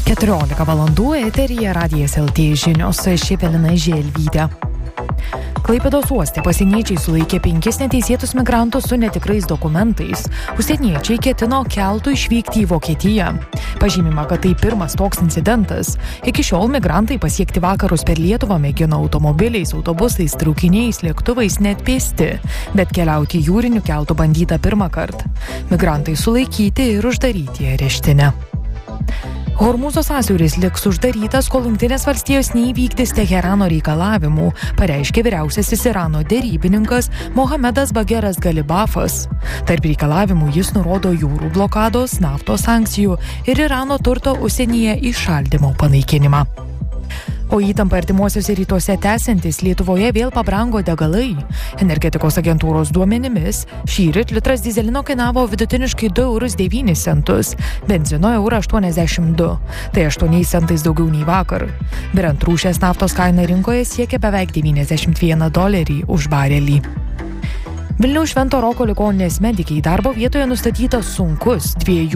14 valandų eteryje Radijas LT žinios, aš Evelina Želvytė. Klaipėdos uoste pasieniečiai sulaikė 5 neteisėtus migrantus su netikrais dokumentais. Užsieniečiai ketino keltu išvykti į Vokietiją. Pažymima, kad tai pirmas toks incidentas. Iki šiol migrantai pasiekti vakarus per Lietuvą mėgino automobiliais, autobusais, traukiniais, lėktuvais, net pėsti. Bet keliauti jūriniu keltu bandyta pirmą kartą. Migrantai sulaikyti ir uždaryti areštinę. Hormūzo sąsiauris liks uždarytas, kol Jungtinės valstijos neįvykdys Teherano reikalavimų, pareiškė vyriausiasis Irano derybininkas Mohamedas Bageras Galibafas. Tarp reikalavimų jis nurodo jūrų blokados, naftos sankcijų ir Irano turto užsienyje įšaldymo panaikinimą. O įtampa artimuosiuose rytuose tęsiantis Lietuvoje vėl pabrango degalai. Energetikos agentūros duomenimis šįryt litras dyzelino kainavo vidutiniškai 2,09 €, benzino €1,82. Tai 8 centais daugiau nei vakar. Brent rūšies naftos kaina rinkoje siekia beveik $91 už barelį. Vilniaus Švento Roko ligoninės medikei darbo vietoje nustatytas sunkus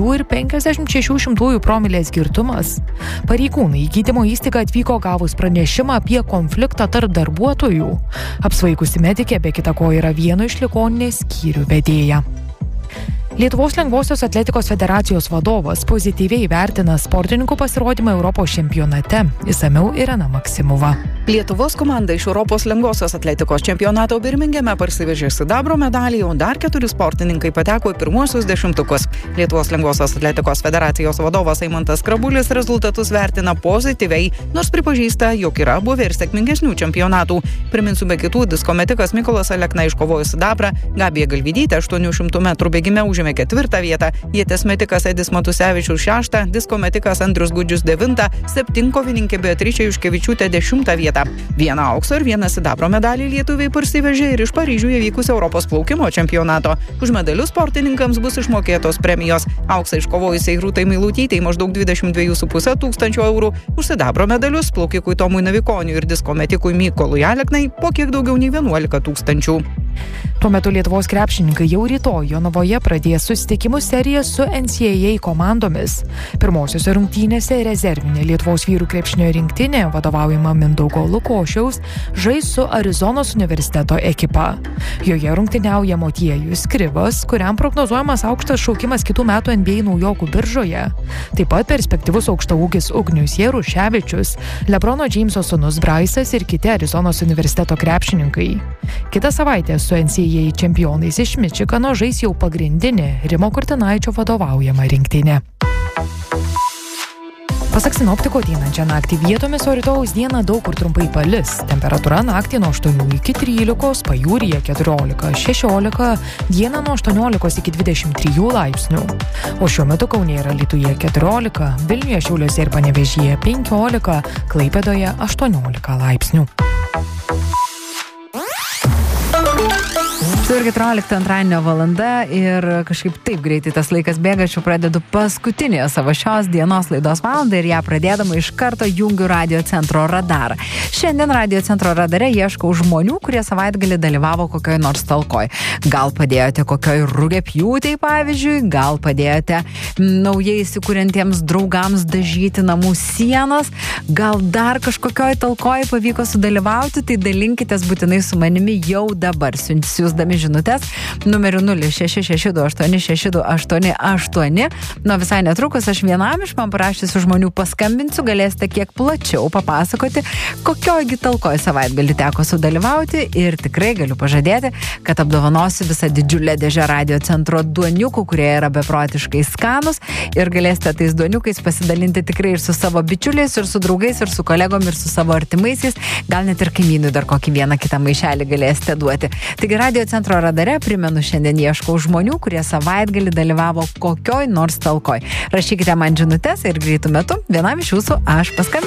2,56 promilės girtumas. Pareigūnai į gydymo įstaigą atvyko gavus pranešimą apie konfliktą tarp darbuotojų. Apsvaigusi medikė be kita ko yra vieno iš ligoninės skyrių vedėja. Lietuvos lengvosios atletikos federacijos vadovas pozityviai vertina sportininkų pasirodymą Europos čempionate. Išsamiau Irena Maksimova. Lietuvos komanda iš Europos lengvosios atletikos čempionato Birmingeme parsivežė sidabro medalį, o dar 4 sportininkai pateko į pirmuosius 10. Lietuvos lengvosios atletikos federacijos vadovas Eimantas Krabulis rezultatus vertina pozityviai, nors pripažįsta, jog yra buvę ir sėkmingesnių čempionatų. Priminsiu, be kitų diskometikas Mykolas Alekna iškovojo sidabrą, Gabija Galvydytė 800 metrų bėgime užėmė 4 vietą, ieties metikas Edis Matusevičius 6, diskometikas Andrius Gudžius 9, septynkovininkė Beatričė Juškevičiūtė 10 vietą. 1 aukso ir 1 sidabro medalį lietuviai parsivežė ir iš Paryžiuje vykusio Europos plaukimo čempionato. Už medalius sportininkams bus išmokėtos premijos. Auksą iškovojusiai Rūtai Meilutytei maždaug 22,5 tūkstančių eurų, už sidabro medalius plaukikui Tomui Navikoniui ir diskometikui Mykolui Aleknai po kiek daugiau nei 11 tūkstančių. Tuo metu Lietuvos krepšininkai jau rytoj Jonavoje pradės susitikimų seriją su NCAA komandomis. Pirmosiose rungtynėse rezervinė Lietuvos vyrų krepšinio rinktinė, vadovaujama Mindaugo Lukošiaus, žais su Arizonos universiteto ekipa. Joje rungtyniauja Motiejus Krivas, kuriam prognozuojamas aukštas šaukimas kitų metų NBA naujokų biržoje. Taip pat perspektyvus aukštaūgis Ugnius Jaruševičius, Lebrono Džeimso sūnus Braisas ir kiti Arizonos universiteto krepšininkai. Kitą savaitę su NCAA čempionais iš Mičigano žais jau pagrindinė Rimo Kurtinaičio vadovaujama rinktinė. Pasak sinoptikų, ateinančią naktį vietomis, o rytojaus dieną daug kur trumpai palis. Temperatūra naktį nuo 8 iki 13, pajūryje 14-16, dieną nuo 18 iki 23 laipsnių. O šiuo metu Kaune ir Alytuje 14, Vilniuje, Šiauliuose ir Panevėžyje 15, Klaipėdoje 18 laipsnių. Su 14 antradienio valanda ir kažkaip taip greitai tas laikas bėga, aš jau pradedu paskutinę savo šios dienos laidos valandą ir ją pradėdama iš karto jungiu Radio centro radarą. Šiandien Radio centro radare ieškau žmonių, kurie savaitgalį dalyvavo kokioj nors talkoj. Gal padėjote kokioj rugiapjūtei, pavyzdžiui, gal padėjote naujai įsikuriantiems draugams dažyti namų sienas, gal dar kažkokioj talkoj pavyko sudalyvauti, tai dalinkitės būtinai su manimi jau dabar, siūsdami žinutės numeriu 0662862888. Nuo visai netrukus aš vienam iš man parašysiu žmonių paskambinsiu, galėsite kiek plačiau papasakoti, kokiojgi talkoj savaitgalį teko sudalyvauti ir tikrai galiu pažadėti, kad apdovanosiu visą didžiulę dėžę Radio centro duoniukų, kurie yra beprotiškai skanus ir galėsite tais duoniukais pasidalinti tikrai ir su savo bičiuliais, ir su draugais, ir su kolegom, ir su savo artimaisiais, gal net ir kaimynui dar kokį vieną kitą maišelį galėsite duoti. Taigi Radio centro radare, primenu, šiandien ieškau žmonių, kurie savaitgalį dalyvavo kokioj nors talkoj. Rašykite man žinutes ir greitų metų vienam iš jūsų aš paskambinsiu.